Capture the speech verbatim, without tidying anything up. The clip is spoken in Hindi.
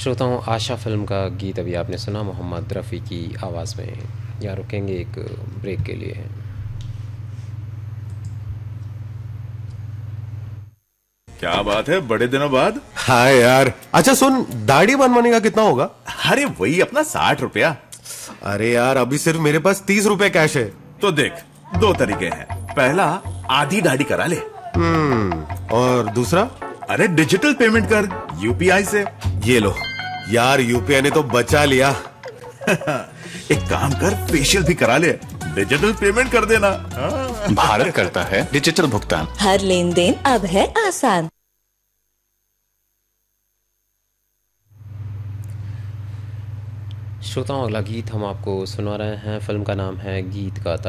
श्रोताओं, आशा फ़िल्म का गीत अभी आपने सुना मोहम्मद रफ़ी की आवाज़ में। यहाँ रुकेंगे एक ब्रेक के लिए। क्या बात है, बड़े दिनों बाद। हाँ यार। अच्छा सुन, दाढ़ी बनवाने का कितना होगा? अरे वही अपना साठ रुपया। अरे यार, अभी सिर्फ मेरे पास तीस रुपए कैश है। तो देख, दो तरीके हैं। पहला, आधी दाढ़ी करा ले। हम्म और दूसरा? अरे डिजिटल पेमेंट कर यूपीआई से। ये लो यार, यूपीआई ने तो बचा लिया। एक काम कर, फेशियल भी करा ले, डिजिटल पेमेंट कर देना। भारत करता है डिजिटल भुगतान। हर लेन देन अब है आसान। श्रोताओं, अगला गीत हम आपको सुना रहे हैं। फिल्म का नाम है गीत गाता